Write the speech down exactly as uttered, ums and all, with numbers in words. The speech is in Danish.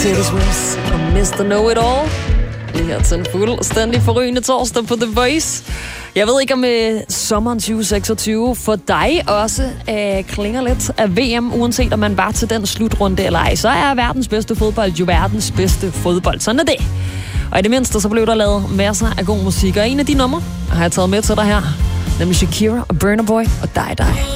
Taylor Swift og mister Know-It-All. Det her til en fuldstændig forrygende torsdag på The Voice. Jeg ved ikke, om uh, sommeren tyve seksogtyve for dig også uh, klinger lidt af V M, uanset om man var til den slutrunde eller ej. Så er verdens bedste fodbold jo verdens bedste fodbold. Sådan er det. Og i det mindste, så blev der lavet masser af god musik. Og en af de numre har jeg taget med til dig her, nemlig Shakira og Burna Boy og Die Die.